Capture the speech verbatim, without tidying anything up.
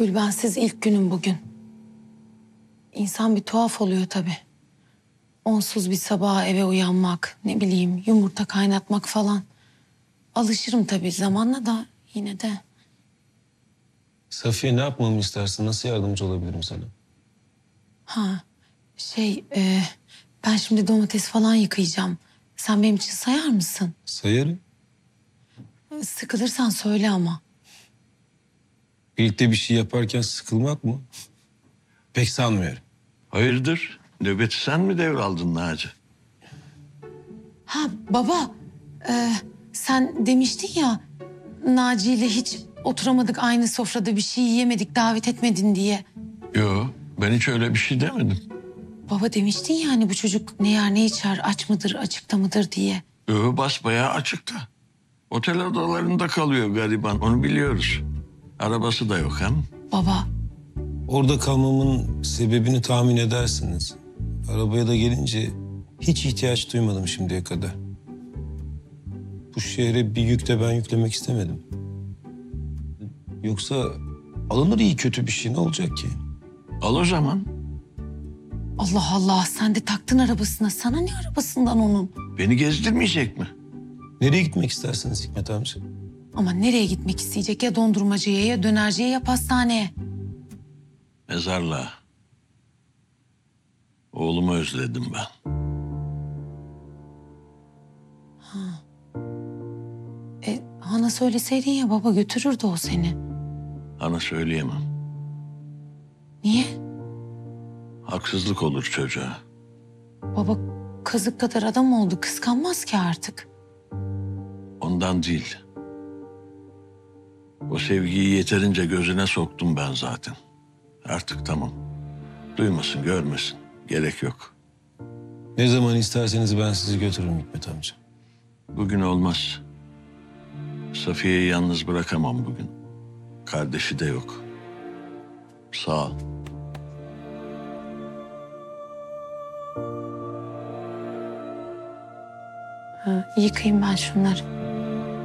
Gülbensiz ilk günüm bugün. İnsan bir tuhaf oluyor tabii. Onsuz bir sabaha eve uyanmak, ne bileyim yumurta kaynatmak falan. Alışırım tabii zamanla da yine de. Safiye, ne yapmamı istersin? Nasıl yardımcı olabilirim sana? Ha şey e, ben şimdi domates falan yıkayacağım. Sen benim için sayar mısın? Sayarım. Sıkılırsan söyle ama. Birlikte bir şey yaparken sıkılmak mı? Pek sanmıyorum. Hayırdır? Nöbeti sen mi devraldın Naci? Ha baba, e, sen demiştin ya Naci ile hiç oturamadık aynı sofrada bir şey yiyemedik davet etmedin diye. Yo, ben hiç öyle bir şey demedim. Baba demiştin ya hani bu çocuk ne yer ne içer aç mıdır açıkta mıdır diye. Yo, basbayağı açıkta. Otel odalarında kalıyor gariban, onu biliyoruz. Arabası da yok hem. Baba Orada kalmamın sebebini tahmin edersiniz. Arabaya da gelince hiç ihtiyaç duymadım şimdiye kadar. Bu şehre bir yük de ben yüklemek istemedim. Yoksa alınır iyi kötü bir şey, ne olacak ki? Al o zaman. Allah Allah sen de taktın arabasına, sana ne arabasından onun? Beni gezdirmeyecek mi? Nereye gitmek istersiniz Hikmet amca? Ama nereye gitmek isteyecek, ya dondurmacıya ya dönerciye ya pastaneye. Mezarlığa. Oğlumu özledim ben. E, Hana söyleseydin ya baba, götürürdü o seni. Ana söyleyemem. Niye? Haksızlık olur çocuğa. Baba kazık kadar adam oldu, kıskanmaz ki artık. Ondan değil. O sevgiyi yeterince gözüne soktum ben zaten. Artık tamam. Duymasın, görmesin. Gerek yok. Ne zaman isterseniz ben sizi götürürüm Hikmet amca. Bugün olmaz. Safiye'yi yalnız bırakamam bugün. Kardeşi de yok. Sağ ol. Ha, yıkayayım ben şunları.